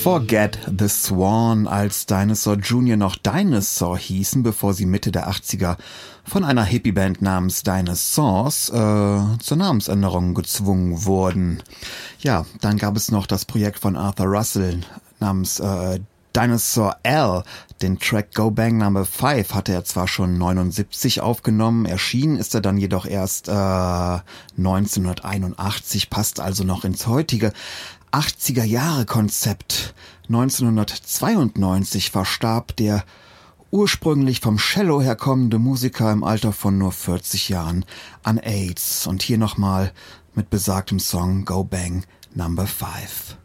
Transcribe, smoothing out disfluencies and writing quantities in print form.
Forget the Swan, als Dinosaur Jr. noch Dinosaur hießen, bevor sie Mitte der 80er von einer Hippie-Band namens Dinosaurs zur Namensänderung gezwungen wurden. Ja, dann gab es noch das Projekt von Arthur Russell namens Dinosaur L. Den Track Go Bang Number 5 hatte er zwar schon 79 aufgenommen, erschienen ist er dann jedoch erst 1981, passt also noch ins heutige 80er-Jahre-Konzept. 1992 verstarb der ursprünglich vom Cello herkommende Musiker im Alter von nur 40 Jahren an AIDS. Und hier nochmal mit besagtem Song Go Bang Number 5.